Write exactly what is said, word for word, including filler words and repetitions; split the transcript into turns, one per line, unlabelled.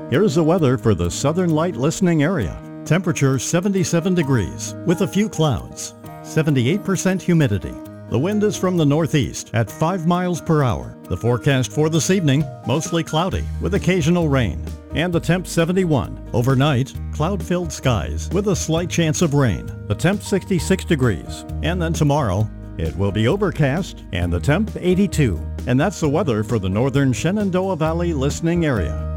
Here's the weather for the Southern Light listening area. Temperature seventy-seven degrees with a few clouds. seventy-eight percent humidity. The wind is from the northeast at five miles per hour. The forecast for this evening, mostly cloudy with occasional rain. And the temp seventy-one. Overnight, cloud-filled skies with a slight chance of rain. The temp sixty-six degrees. And then tomorrow, it will be overcast and the temp eighty-two. And that's the weather for the northern Shenandoah Valley listening area.